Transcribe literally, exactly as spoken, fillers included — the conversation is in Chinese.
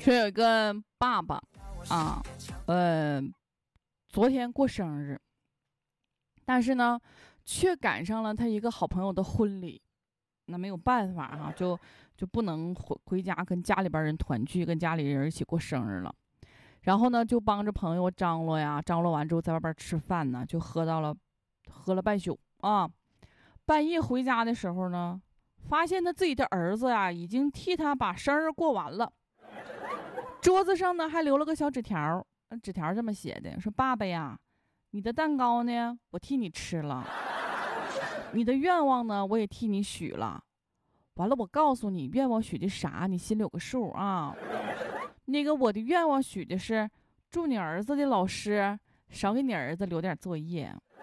说有一个爸爸啊，呃，昨天过生日，但是呢，却赶上了他一个好朋友的婚礼。那没有办法哈、啊，就就不能回回家跟家里边人团聚，跟家里人一起过生日了。然后呢，就帮着朋友张罗呀，张罗完之后在外边吃饭呢，就喝到了，喝了半宿啊。半夜回家的时候呢，发现他自己的儿子呀，已经替他把生日过完了。桌子上呢还留了个小纸条，纸条这么写的，说爸爸呀，你的蛋糕呢，我替你吃了。你的愿望呢，我也替你许了。完了，我告诉你，愿望许的啥，你心里有个数啊。那个我的愿望许的是，祝你儿子的老师少给你儿子留点作业。